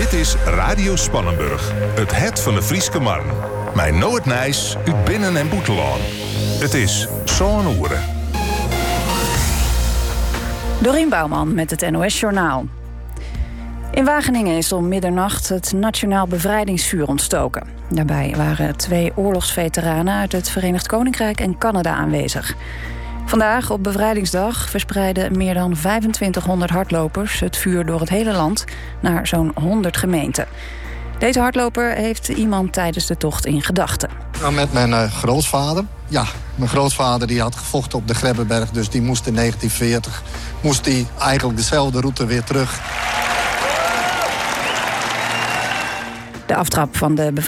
Dit is Radio Spannenburg, het van de Frieske Marn. Mijn Noord Nijs uit Binnen- en Boetelaan. Het is zo'n oeren. Dorien Bouwman met het NOS Journaal. In Wageningen is om middernacht het Nationaal Bevrijdingsvuur ontstoken. Daarbij waren 2 oorlogsveteranen uit het Verenigd Koninkrijk en Canada aanwezig. Vandaag, op Bevrijdingsdag, verspreiden meer dan 2500 hardlopers het vuur door het hele land naar zo'n 100 gemeenten. Deze hardloper heeft iemand tijdens de tocht in gedachten. Nou, met mijn grootvader. Ja, mijn grootvader die had gevochten op de Grebbeberg, dus die moest in 1940 eigenlijk dezelfde route weer terug. De aftrap van de